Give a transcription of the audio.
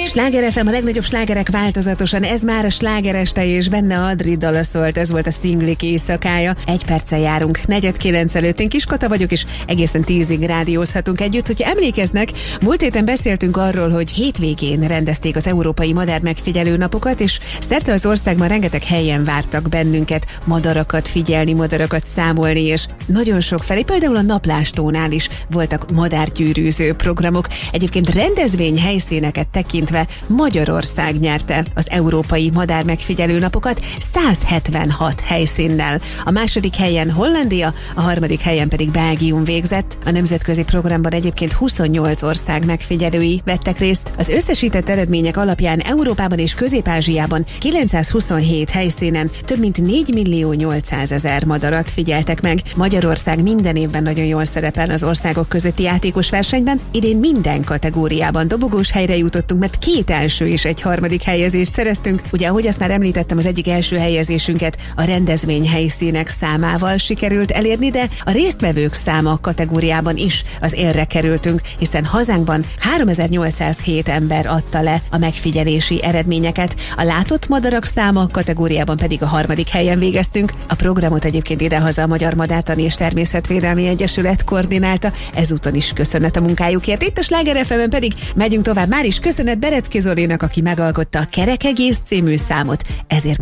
Sláger FM, a legnagyobb slágerek változatosan, ez már a slágereste, és benne Adri dala szólt, ez volt a Szinglik éjszakája. 1 perccel járunk, 8:45 előtt. Én Kiskata vagyok, és egészen 10-ig rádiózhatunk együtt. Hogyha emlékeznek, múlt héten beszéltünk arról, hogy hétvégén rendezték az Európai Madár Megfigyelő Napokat, és szerte az országban rengeteg helyen vártak bennünket madarakat figyelni, madarakat számolni, és nagyon sok felé, például a Naplástónál is voltak madárgyűrűző programok. Egyébként rendezvény helyszíneket tekintve Magyarország nyerte az Európai Madár Megfigyelő Napokat 176 helyszínnel. A második helyen Hollandia, a harmadik helyen pedig Belgium végzett. A nemzetközi programban egyébként 28 ország megfigyelői vettek részt. Az összesített eredmények alapján Európában és Közép-Ázsiában 927 helyszínen több mint 4.800.000 madarat figyeltek meg. Magyarország minden évben nagyon jól szerepel az országok közötti játékos versenyben. Idén minden kategóriában dobogós helyre jutottunk, mert 2 első és 1 harmadik helyezést szereztünk. Ugye, ahogy azt már említettem, az egyik első helyezésünket a rendezvény helyszínek számával sikerült elérni, de a résztvevők száma kategóriában is az élre kerültünk, hiszen hazánkban 3807 ember adta le a megfigyelési eredményeket. A látott madarak száma kategóriában pedig a harmadik helyen végeztünk. A programot egyébként idehaza a Magyar Madártani és Természetvédelmi Egyesület koordinálta, ezúton is köszönet a munkájukért. Itt a Sláger FM-en pedig megyünk tovább. Már is köszönet Berecki Zolinak, aki megalkotta a Kerekegész című számot, ezért